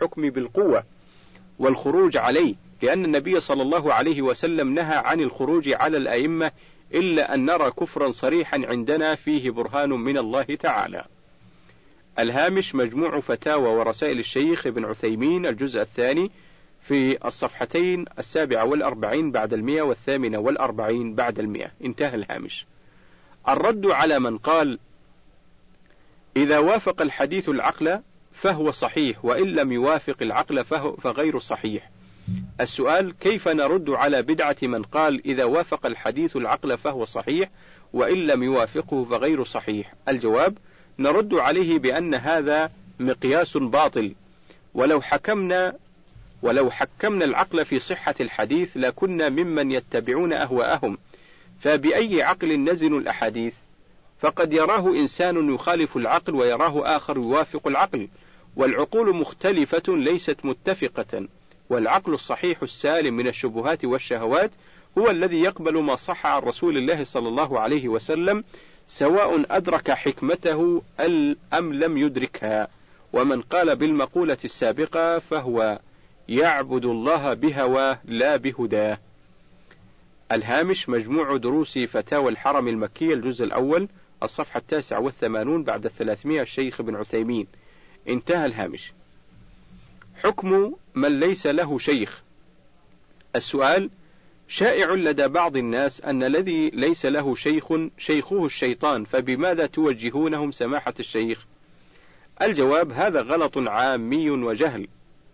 الحكم بالقوة والخروج عليه، لأن النبي صلى الله عليه وسلم نهى عن الخروج على الأئمة إلا أن نرى كفرا صريحا عندنا فيه برهان من الله تعالى. الهامش مجموع فتاوى ورسائل الشيخ ابن عثيمين الجزء الثاني في الصفحتين 47 بعد 100 و48 بعد 100. انتهى الهامش. الرد على من قال إذا وافق الحديث العقل فهو صحيح، وإن لم يوافق العقل فغير صحيح. السؤال: كيف نرد على بدعة من قال إذا وافق الحديث العقل فهو صحيح وإن لم يوافقه فغير صحيح؟ الجواب: نرد عليه بأن هذا مقياس باطل، ولو حكمنا العقل في صحة الحديث لكنا ممن يتبعون أهواءهم، فبأي عقل نزن الأحاديث؟ فقد يراه إنسان يخالف العقل ويراه آخر يوافق العقل، والعقول مختلفة ليست متفقة، والعقل الصحيح السالم من الشبهات والشهوات هو الذي يقبل ما صح عن رسول الله صلى الله عليه وسلم، سواء أدرك حكمته أم لم يدركها. ومن قال بالمقولة السابقة فهو يعبد الله بهواه لا بهداه. الهامش مجموع دروس فتاوى الحرم المكي الجزء الأول الصفحة 89 بعد 300 الشيخ ابن عثيمين. انتهى الهامش. حكم من ليس له شيخ. السؤال: شائع لدى بعض الناس أن الذي ليس له شيخه الشيطان، فبماذا توجهونهم سماحة الشيخ؟ الجواب: هذا غلط عامي وجهل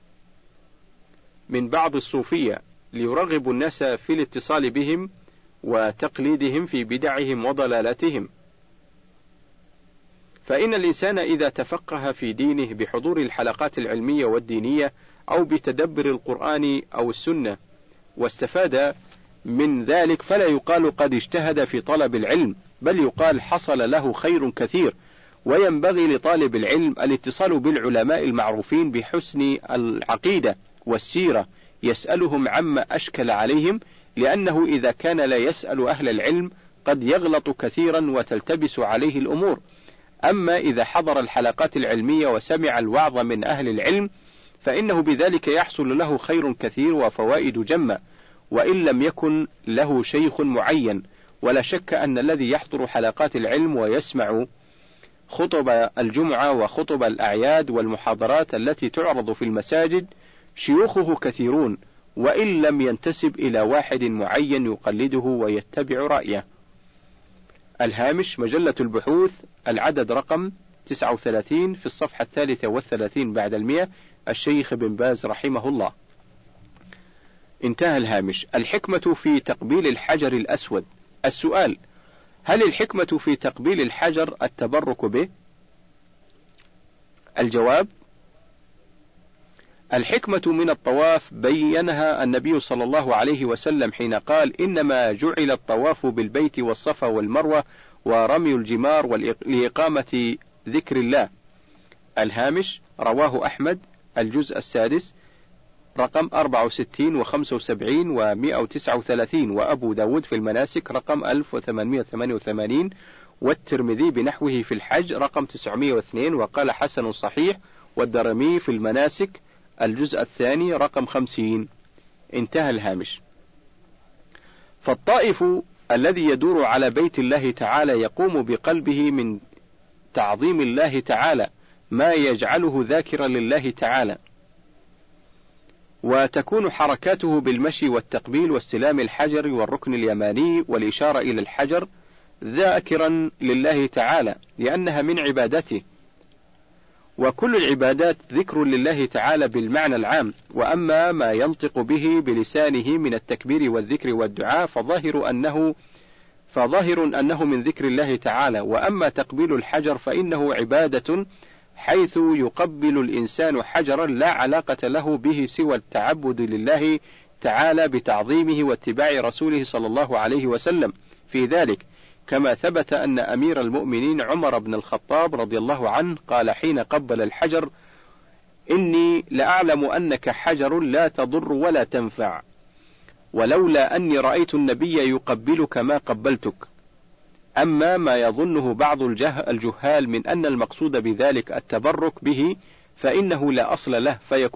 من بعض الصوفية ليرغبوا الناس في الاتصال بهم وتقليدهم في بدعهم وضلالاتهم، فإن الإنسان إذا تفقه في دينه بحضور الحلقات العلمية والدينية أو بتدبر القرآن أو السنة واستفاد من ذلك، فلا يقال قد اجتهد في طلب العلم، بل يقال حصل له خير كثير. وينبغي لطالب العلم الاتصال بالعلماء المعروفين بحسن العقيدة والسيرة، يسألهم عما أشكل عليهم، لأنه إذا كان لا يسأل أهل العلم قد يغلط كثيرا وتلتبس عليه الأمور. أما إذا حضر الحلقات العلمية وسمع الوعظ من أهل العلم فإنه بذلك يحصل له خير كثير وفوائد جمة، وإن لم يكن له شيخ معين. ولا شك أن الذي يحضر حلقات العلم ويسمع خطب الجمعة وخطب الأعياد والمحاضرات التي تعرض في المساجد شيوخه كثيرون، وإن لم ينتسب إلى واحد معين يقلده ويتبع رأيه. الهامش مجلة البحوث العدد رقم 39 في الصفحة 33 بعد 100 الشيخ بن باز رحمه الله. انتهى الهامش. الحكمة في تقبيل الحجر الأسود. السؤال: هل الحكمة في تقبيل الحجر التبرك به؟ الجواب: الحكمة من الطواف بينها النبي صلى الله عليه وسلم حين قال: إنما جعل الطواف بالبيت والصفا والمروة ورمي الجمار لإقامة ذكر الله. الهامش رواه أحمد الجزء السادس رقم 64 و75 و139، وأبو داود في المناسك رقم 1888، والترمذي بنحوه في الحج رقم 902 وقال حسن صحيح، والدرمي في المناسك الجزء الثاني رقم 50. انتهى الهامش. فالطائف الذي يدور على بيت الله تعالى يقوم بقلبه من تعظيم الله تعالى ما يجعله ذاكرا لله تعالى، وتكون حركاته بالمشي والتقبيل واستلام الحجر والركن اليماني والإشارة إلى الحجر ذاكرا لله تعالى، لأنها من عبادته، وكل العبادات ذكر لله تعالى بالمعنى العام. وأما ما ينطق به بلسانه من التكبير والذكر والدعاء فظاهر أنه من ذكر الله تعالى. وأما تقبيل الحجر فإنه عبادة، حيث يقبل الإنسان حجرا لا علاقة له به سوى التعبد لله تعالى بتعظيمه واتباع رسوله صلى الله عليه وسلم في ذلك، كما ثبت أن أمير المؤمنين عمر بن الخطاب رضي الله عنه قال حين قبل الحجر: إني لأعلم أنك حجر لا تضر ولا تنفع، ولولا أني رأيت النبي يقبلك ما قبلتك. أما ما يظنه بعض الجهال من أن المقصود بذلك التبرك به فإنه لا أصل له،